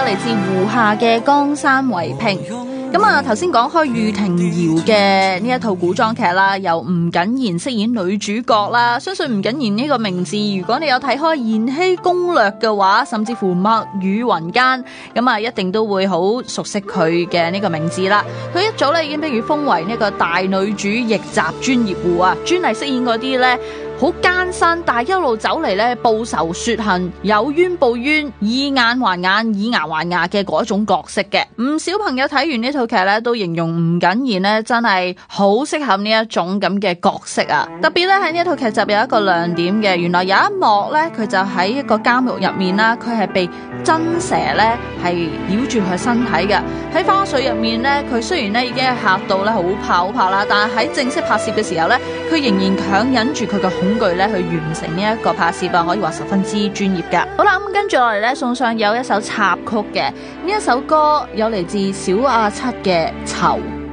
嚟自胡夏嘅《江山為拼》。咁啊，頭先講開御庭謠嘅呢一套古裝劇啦，由吳謹言飾演女主角啦。相信吳謹言呢個名字，如果你有睇開《延禧攻略》嘅話，甚至乎墨雨雲間，咁啊一定都會好熟悉佢嘅呢個名字啦。佢一早咧已經被封為呢個大女主逆襲專業戶啊，專係飾演嗰啲咧好艱辛，但係一路走嚟咧報仇雪恨，有冤報冤，以眼還眼，以牙還牙嘅嗰種角色嘅。唔少朋友睇完呢套劇咧，都形容吳謹言咧真係好適合呢一種咁嘅角色啊！特別咧喺呢一套劇集有一個亮點嘅，原來有一幕咧，佢就喺一個監獄入面啦，佢係被真蛇咧係繞住佢身體嘅。喺花絮入面咧，佢雖然咧已經係嚇到咧好怕啦，但係喺正式拍攝嘅時候咧，佢仍然強忍住佢嘅恐懼咧去完成呢一個拍攝啊，可以話十分之專業噶。好啦，咁跟住落嚟咧，送上有一首插曲嘅，呢一首歌有嚟自小阿七嘅《囚》。